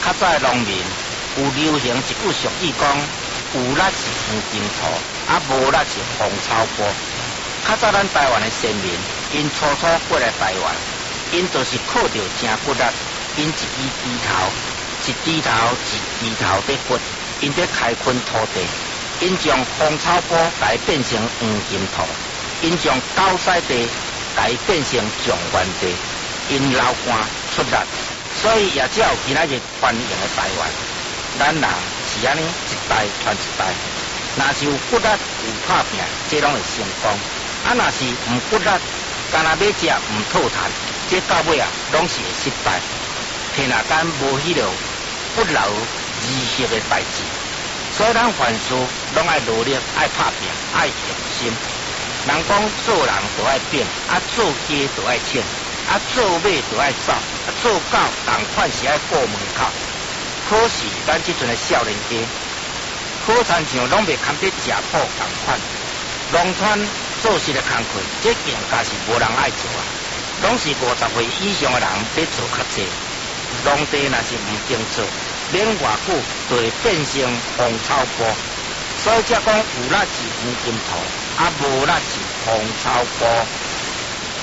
较早的农民有流行一句俗语讲，有力是黄金土，啊无力是红草坡。较早咱台湾的先民，因初初过来台湾，因就是靠着真骨力，因一低头在掘，因在开垦土地，因将红草坡改变成黄金土，因将高塞地改变成状元地，因流汗出力，所以也只有今仔日繁荣的台湾。咱人是安尼一代传一代，若是有骨力有拍拼，这拢会成功；啊，若是唔骨力，干那要食唔讨赚，这到尾啊拢是会失败。天下间无迄落不劳而获的代志，所以咱凡事拢爱努力，爱拍拼，爱用心。人讲做人就爱变，啊做鸡就爱请，啊做马就爱走，啊做狗同款是爱过门口。可是咱即阵的少年家，好亲像拢袂堪得食补同款。农村做事的工课，这更加是无人爱做啊，拢是50岁以上的人在做较济。农地若是唔经做，免偌久就会变成荒草坡。所以才讲有力是黄金土，啊无力是荒草坡。